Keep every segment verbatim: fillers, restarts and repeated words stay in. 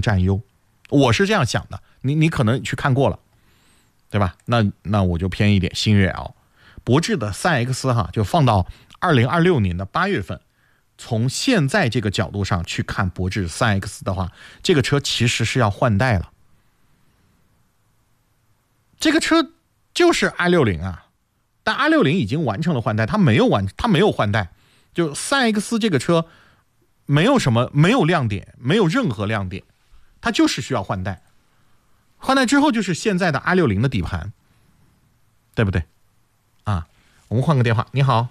占优，我是这样想的。你你可能去看过了，对吧？那那我就偏一点星越 L， 博智的 三 X 哈，就放到二零二六年的八月份，从现在这个角度上去看博智 三 X 的话，这个车其实是要换代了。这个车就是 i 六零 啊，但 i 六零 已经完成了换代，它没有完，它没有换代。就 三 X 这个车没有什么，没有亮点，没有任何亮点，它就是需要换代。换代之后就是现在的 i 六零 的底盘，对不对？啊，我们换个电话。你好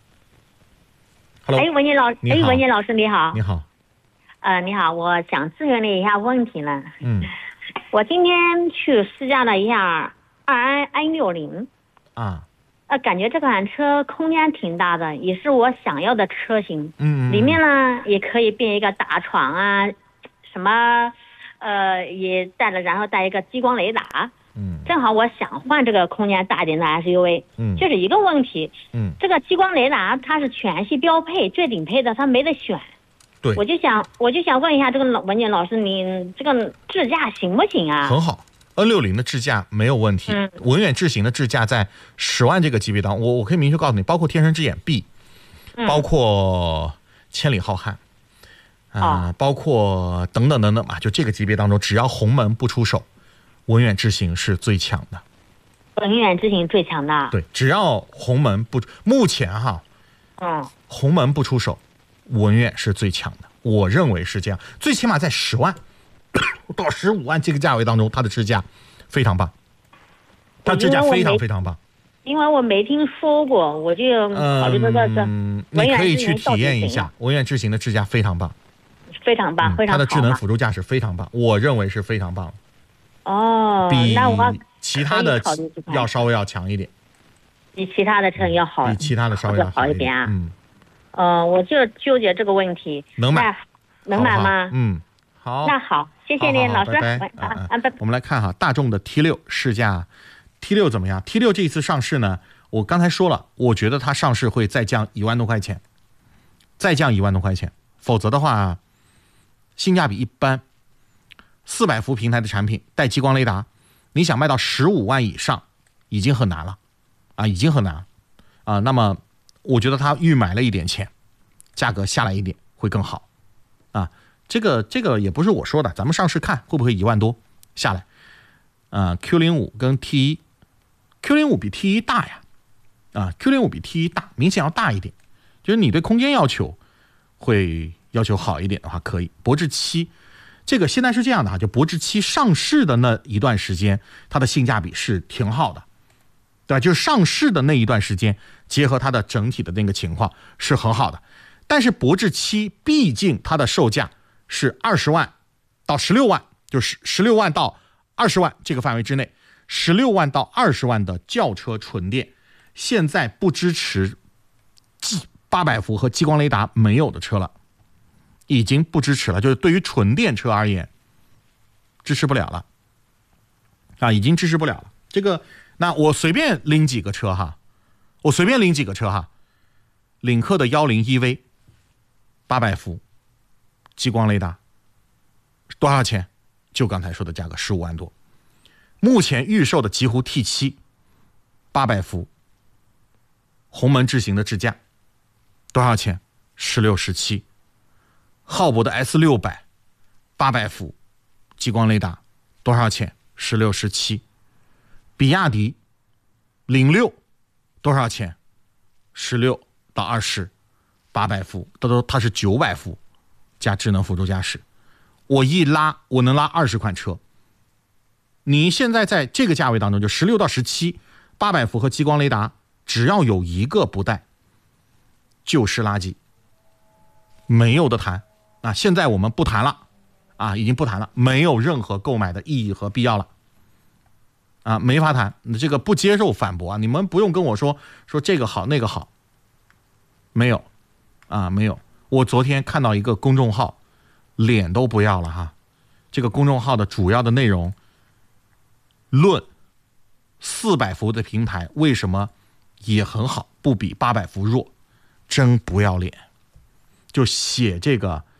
，Hello， 哎，文杰老，哎，文杰老师你好， 你好， 呃，你好，我想咨询你一下问题呢。 嗯， 我今天去试驾了一下二 i 六零， 啊， 呃，感觉这款车空间挺大的，也是我想要的车型。 嗯嗯， 里面呢也可以变一个大床啊，什么，呃，也带了，然后带一个激光雷达。 嗯， 正好我想换这个空间大一点的 S U V， 嗯， 就是一个问题， 嗯， 这个激光雷达它是全系标配最顶配的，它没得选。 对， 我就想我就想问一下这个老文杰老师，你这个智驾行不行啊？ 很好 ，N 六零 的智驾没有问题，嗯，文远智行的智驾在十万这个级别当中，我我可以明确告诉你，包括天神之眼 B，、嗯、包括千里浩瀚。啊、呃哦，包括等等等等吧，就这个级别当中，只要鸿蒙不出手，文远智行是最强的。 文远智行最强的。 对，只要鸿蒙不，目前哈， 嗯， 鸿蒙不出手，文远是最强的。我认为是这样，最起码在十万到十五万这个价位当中，它的智驾非常棒，它智驾非常非常棒。 因为我没听说过，我就考虑这个是。 嗯，你可以去体验一下文远智行的智驾非常棒。 非常棒，非常好。 它的智能辅助驾驶非常棒，我认为是非常棒。 哦， 比那我其他的要稍微要强一点， 比其他的车要好， 比其他的稍微要好一点啊。 嗯， 呃，我就纠结这个问题， 能买， 能买吗？ 嗯，好， 那好，谢谢您，老师。 拜拜啊啊！我们来看哈，大众的 T 六 试驾 ，T 六 怎么样 ？T 六 这一次上市呢，我刚才说了，我觉得它上市会再降一万多块钱，再降一万多块钱，否则的话。性价比一般，四百伏平台的产品带激光雷达，你想卖到十五万以上，已经很难了，啊，已经很难了，啊，那么我觉得他预买了一点钱，价格下来一点会更好，啊，这个这个也不是我说的，咱们上市看会不会一万多下来，啊 ，Q 零五 跟 T 一 ，Q 零五 比 T 一大呀，啊 ，Q 零五 比 T 一大，明显要大一点，就是你对空间要求会。要求好一点的话可以，博智七，这个现在是这样的哈，就博智七上市的那一段时间，它的性价比是挺好的，对吧？就是上市的那一段时间，结合它的整体的那个情况是很好的。但是博智七毕竟它的售价是二十万到十六万，就是十六万到二十万这个范围之内，十六万到二十万的轿车纯电，现在不支持八百伏和激光雷达没有的车了。已经不支持了，就是对于纯电车而言，支持不了了，啊，已经支持不了了。这个，那我随便拎几个车哈，我随便拎几个车哈，领克的幺零 E V， 八百伏，激光雷达，多少钱？就刚才说的价格，十五万多。目前预售的极狐 T 七， 八百伏，鸿蒙智行的智驾，多少钱？十六、十七。浩博的 S 六百， 八百伏，激光雷达，多少钱？十六、十七。比亚迪零六多少钱？十六到二十，八百伏，它都它是九百伏加智能辅助驾驶。我一拉，我能拉二十款车。你现在在这个价位当中，就十六到十七，八百伏和激光雷达，只要有一个不带，就是垃圾，没有的谈。啊，现在我们不谈了，啊，已经不谈了，没有任何购买的意义和必要了，啊，没法谈，这个不接受反驳啊！你们不用跟我说说这个好那个好，没有，啊，没有。我昨天看到一个公众号，脸都不要了哈，这个公众号的主要的内容，论四百伏的平台为什么也很好，不比八百伏弱，真不要脸，就写这个。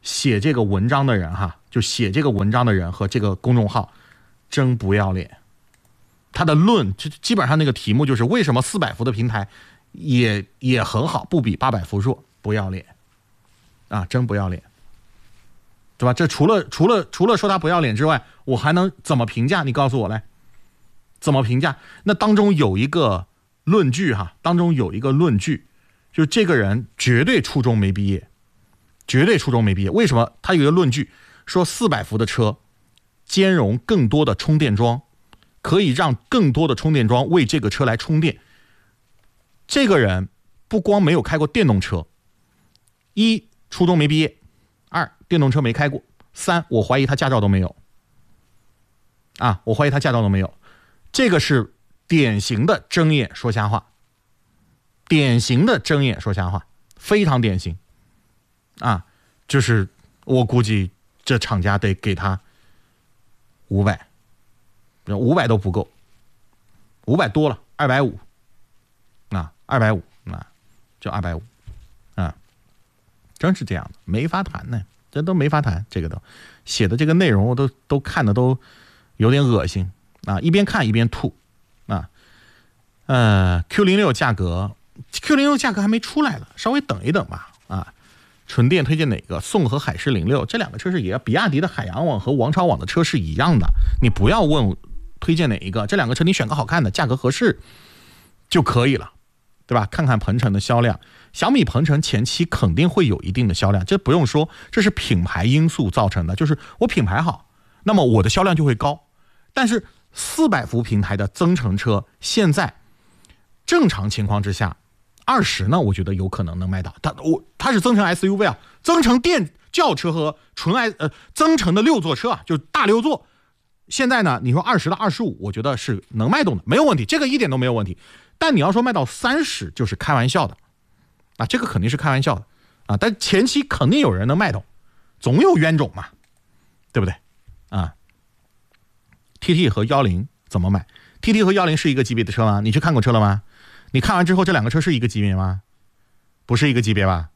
写这个文章的人哈，就写这个文章的人和这个公众号真不要脸。他的论就基本上那个题目就是为什么四百伏的平台也也很好，不比八百伏弱，不要脸啊，真不要脸，对吧？这除了除了除了说他不要脸之外，我还能怎么评价？你告诉我来，怎么评价？那当中有一个论据哈，当中有一个论据，就是这个人绝对初中没毕业，绝对初中没毕业。为什么？他有一个论据说四百伏的车兼容更多的充电桩，可以让更多的充电桩为这个车来充电。这个人不光没有开过电动车，一初中没毕业，二电动车没开过，三我怀疑他驾照都没有啊，我怀疑他驾照都没有。这个是典型的睁眼说瞎话，典型的睁眼说瞎话，非常典型啊！就是我估计这厂家得给他五百，五百都不够，五百多了，二百五啊，二百五啊，就二百五啊，真是这样的，没法谈呢，这都没法谈，这个都写的这个内容我都都看的都有点恶心啊，一边看一边吐啊。呃 ，Q 零六价格 ，Q 零六价格还没出来了，稍微等一等吧啊。纯电推荐哪个？宋和海狮零六这两个车是也比亚迪的海洋网和王朝网的车是一样的，你不要问推荐哪一个，这两个车你选个好看的，价格合适就可以了，对吧？看看鹏程的销量，小米鹏程前期肯定会有一定的销量，这不用说，这是品牌因素造成的，就是我品牌好，那么我的销量就会高。但是四百伏平台的增程车现在正常情况之下二十呢，我觉得有可能能卖到。它我它是增程 S U V 啊，增程电轿车和纯 S 呃增程的六座车啊，就是大六座。现在呢，你说二十到二十五，我觉得是能卖动的，没有问题，这个一点都没有问题。但你要说卖到三十，就是开玩笑的啊，这个肯定是开玩笑的啊。但前期肯定有人能卖动，总有冤种嘛，对不对啊 ？T T 和幺零怎么买 ？T T 和幺零是一个级别的车吗？你去看过车了吗？你看完之后，这两个车是一个级别吗？不是一个级别吧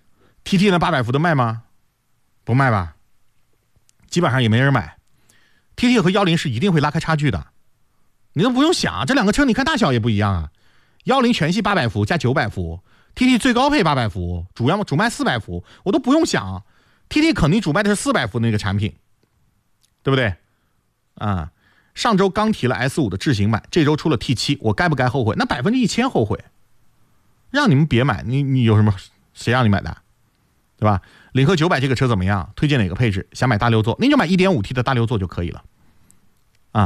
？T T 那八百伏的卖吗？不卖吧？基本上也没人买。T T 和幺零是一定会拉开差距的，你都不用想，这两个车你看大小也不一样啊。幺零全系八百伏加九百伏 ，T T 最高配八百伏，主要主卖四百伏，我都不用想 ，T T 肯定主卖的是四百伏的那个产品，对不对？啊。上周刚提了 S 五 的智行版，这周出了 T 七， 我该不该后悔？那百分之一千后悔，让你们别买，你你有什么？谁让你买的，对吧？领克九百这个车怎么样？推荐哪个配置？想买大六座，那就买 一点五 T 的大六座就可以了，啊 ，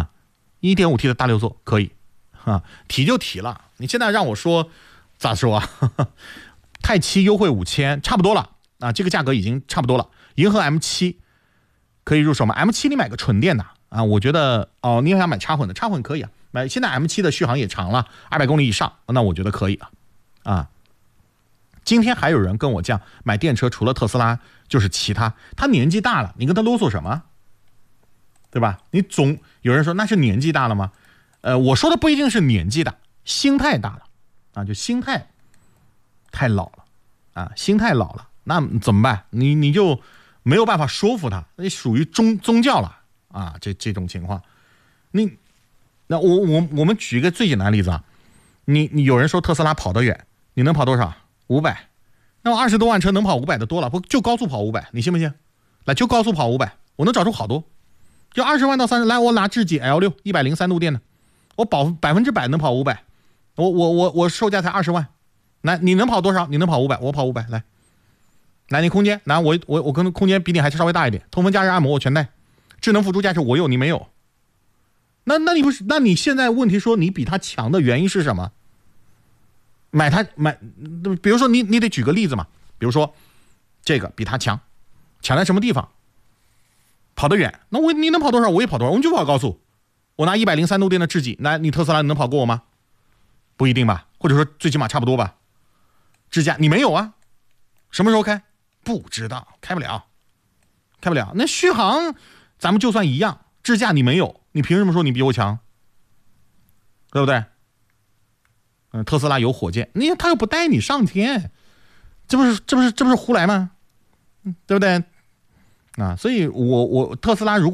一点五 T 的大六座可以，啊，提就提了。你现在让我说咋说啊？泰七优惠五千，差不多了啊，这个价格已经差不多了。银河 M 七 可以入手吗 ？M 七 你买个纯电的。啊，我觉得哦，你想买插混的，插混可以啊。买现在 M 七 的续航也长了，二百公里以上，那我觉得可以啊。啊，今天还有人跟我讲，买电车除了特斯拉就是其他，他年纪大了，你跟他啰嗦什么？对吧？你总有人说那是年纪大了吗？呃，我说的不一定是年纪大，心态大了啊，就心态太老了啊，心态老了，那怎么办？你你就没有办法说服他，那属于宗宗教了。啊，这这种情况，你那我我我们举一个最简单的例子啊，你你有人说特斯拉跑得远，你能跑多少？五百，那我二十多万车能跑五百的多了，不就高速跑五百？你信不信？来，就高速跑五百，我能找出好多，就二十万到三十，来，我拿智己 L 六一百零三度电的，我保百分之百能跑五百，我我我我售价才二十万，来，你能跑多少？你能跑五百，我跑五百，来，来，你空间，来，我我我可能空间比你还是稍微大一点，通风、加热、按摩我全带。智能辅助驾驶我有你没有，那那你不是？那你现在问题说你比他强的原因是什么？买他买，比如说你你得举个例子嘛，比如说这个比他强，强在什么地方？跑得远，那我你能跑多少？我也跑多少？我们就跑高速，我拿一百零三度电的智己，那你特斯拉你能跑过我吗？不一定吧，或者说最起码差不多吧。智驾你没有啊？什么时候开？不知道，开不了，开不了。那续航。咱们就算一样，智驾你没有，你凭什么说你比我强？对不对？嗯，特斯拉有火箭，你他又不带你上天，这不是这不是这不是胡来吗？对不对？ 啊，所以我我特斯拉如果